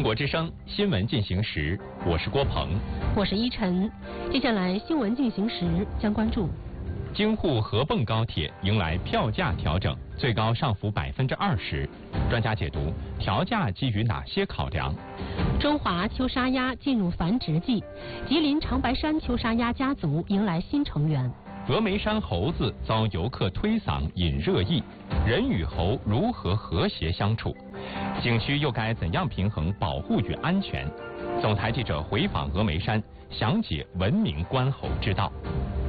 国之声新闻进行时，我是郭鹏， 我是依晨。接下来新闻进行时将关注： 京沪合泵高铁迎来票价调整，最高上浮20%。专家解读调价基于哪些考量？ 中华秋沙鸭进入繁殖季，吉林长白山秋沙鸭家族迎来新成员。 峨眉山猴子遭游客推搡引热议，人与猴如何和谐相处？景区又该怎样平衡保护与安全？总台记者回访峨眉山，详解文明观猴之道。